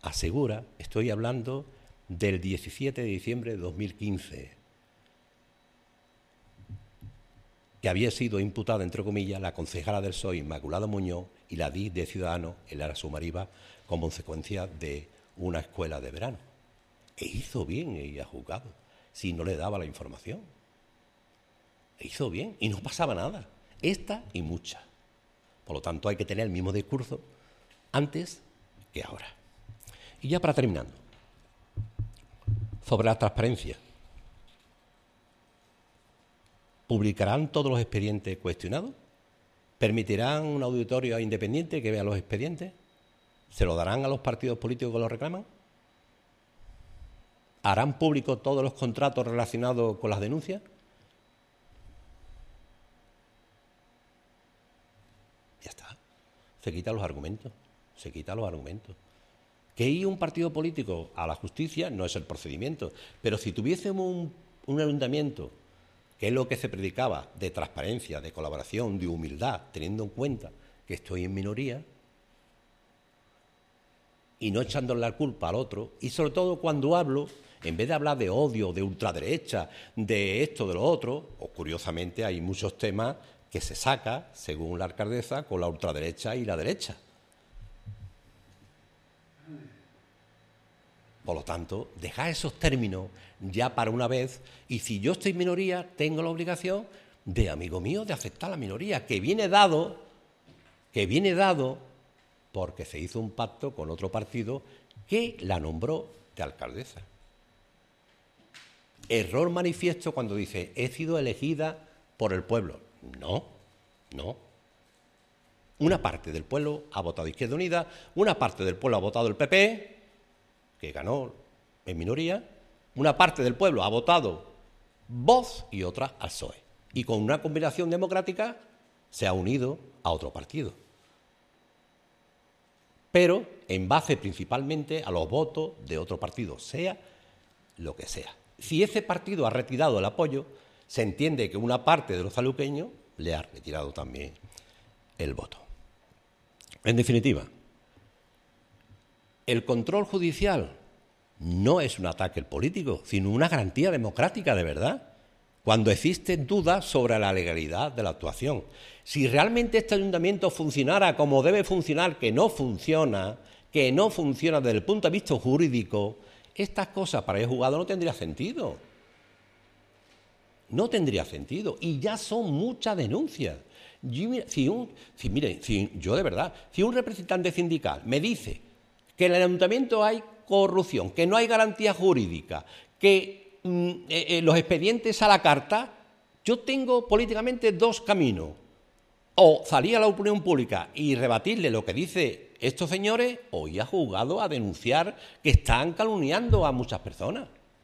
asegura, estoy hablando del 17 de diciembre de 2015, que había sido imputada, entre comillas, la concejala del PSOE, Inmaculada Muñoz, y la DIF de Ciudadanos, Lara Sumariva, como consecuencia de una escuela de verano. E hizo bien ella, juzgado, si no le daba la información. E hizo bien, y no pasaba nada. Esta y muchas. Por lo tanto, hay que tener el mismo discurso antes que ahora. Y ya para terminando, sobre la transparencia. ¿Publicarán todos los expedientes cuestionados? ¿Permitirán un auditorio independiente que vea los expedientes? ¿Se lo darán a los partidos políticos que lo reclaman? ¿Harán público todos los contratos relacionados con las denuncias? Ya está. Se quitan los argumentos. Se quitan los argumentos. Que ir un partido político a la justicia no es el procedimiento. Pero si tuviésemos un ayuntamiento, que es lo que se predicaba, de transparencia, de colaboración, de humildad, teniendo en cuenta que estoy en minoría, y no echándole la culpa al otro, y sobre todo cuando hablo, en vez de hablar de odio, de ultraderecha, de esto, de lo otro, o curiosamente hay muchos temas que se saca, según la alcaldesa, con la ultraderecha y la derecha. Por lo tanto, dejar esos términos ya para una vez, y si yo estoy en minoría, tengo la obligación de, amigo mío, de aceptar la minoría, que viene dado porque se hizo un pacto con otro partido que la nombró de alcaldesa. Error manifiesto cuando dice, he sido elegida por el pueblo. No. Una parte del pueblo ha votado Izquierda Unida, una parte del pueblo ha votado el PP, que ganó en minoría, una parte del pueblo ha votado Vox y otra al PSOE. Y con una combinación democrática se ha unido a otro partido. Pero en base principalmente a los votos de otro partido, sea lo que sea. Si ese partido ha retirado el apoyo, se entiende que una parte de los saluqueños le ha retirado también el voto. En definitiva, el control judicial no es un ataque político, sino una garantía democrática de verdad, cuando existen dudas sobre la legalidad de la actuación. Si realmente este ayuntamiento funcionara como debe funcionar, que no funciona desde el punto de vista jurídico, estas cosas para el juzgado no tendría sentido. No tendría sentido. Y ya son muchas denuncias. Si un representante sindical me dice que en el ayuntamiento hay corrupción, que no hay garantía jurídica, que los expedientes a la carta, yo tengo políticamente dos caminos. O salir a la opinión pública y rebatirle lo que dice estos señores, o ir a juzgado a denunciar que están calumniando a muchas personas.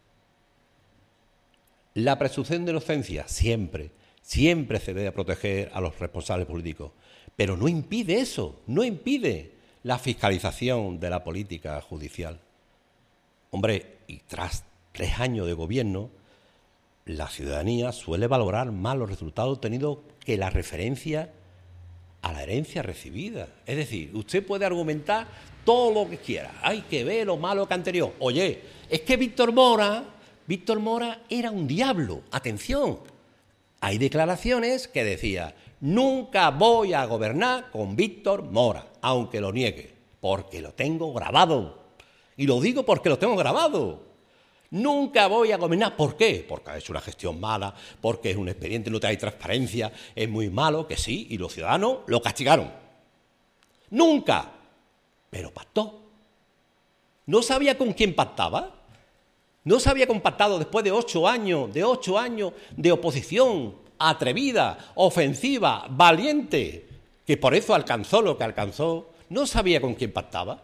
La presunción de inocencia siempre se debe proteger a los responsables políticos, pero no impide eso, no impide la fiscalización de la política judicial. Hombre, y tras 3 años de gobierno, la ciudadanía suele valorar más los resultados obtenidos que la referencia a la herencia recibida. Es decir, usted puede argumentar todo lo que quiera, hay que ver lo malo que anterior. Oye, es que Víctor Mora era un diablo. Atención, hay declaraciones que decía, nunca voy a gobernar con Víctor Mora, aunque lo niegue, porque lo tengo grabado. Y lo digo porque lo tengo grabado. Nunca voy a gobernar. ¿Por qué? Porque ha hecho una gestión mala, porque es un expediente, no hay transparencia, es muy malo, que sí, y los ciudadanos lo castigaron. Nunca. Pero pactó. ¿No sabía con quién pactaba? ¿No se había compactado después de 8 años de oposición atrevida, ofensiva, valiente, que por eso alcanzó lo que alcanzó? ¿No sabía con quién pactaba?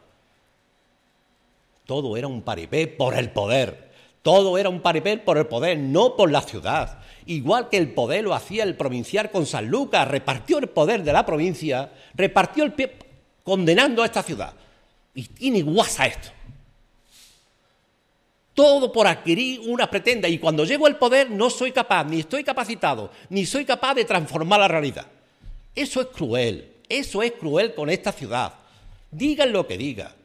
Todo era un paripé por el poder. Todo era un paripé por el poder, no por la ciudad. Igual que el poder lo hacía el provincial con Sanlúcar, repartió el poder de la provincia, repartió el pie, condenando a esta ciudad. Y tiene guasa esto. Todo por adquirir una pretenda, y cuando llego al poder no soy capaz, ni estoy capacitado, ni soy capaz de transformar la realidad. Eso es cruel con esta ciudad. Digan lo que digan.